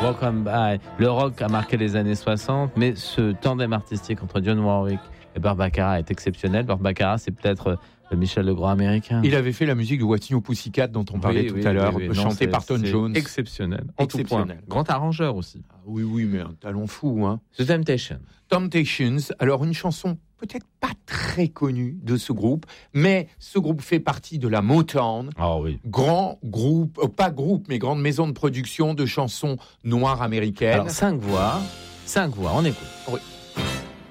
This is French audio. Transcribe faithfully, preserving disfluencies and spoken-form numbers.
Walk On By. Le rock a marqué les années soixante, mais ce tandem artistique entre Dionne Warwick et Burt Bacharach est exceptionnel. Burt Bacharach, c'est peut-être le Michel Legrand américain. Il avait fait la musique de What's New Pussycat dont on parlait oui, tout oui, à l'heure, oui, oui. chantée Non, par Tom Jones. Exceptionnel. En Exceptionnel. tout point. Grand arrangeur aussi. Ah, oui, oui, mais un talent fou. Hein. The Temptations. Temptations. Alors, une chanson peut-être pas très connue de ce groupe, mais ce groupe fait partie de la Motown. Ah oui. Grand groupe, euh, pas groupe, mais grande maison de production de chansons noires américaines. Alors, cinq voix. Cinq voix, on écoute. Oui.